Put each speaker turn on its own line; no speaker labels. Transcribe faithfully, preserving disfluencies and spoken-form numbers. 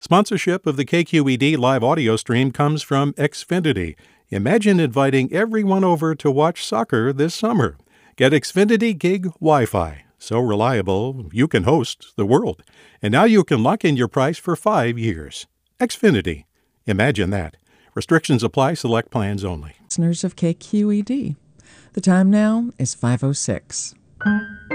Sponsorship of the K Q E D live audio stream comes from Xfinity. Imagine inviting everyone over to watch soccer this summer. Get Xfinity Gig Wi-Fi. So reliable, you can host the world. And now you can lock in your price for five years. Xfinity. Imagine that. Restrictions apply. Select plans only.
Listeners of K Q E D. The time now is five oh six.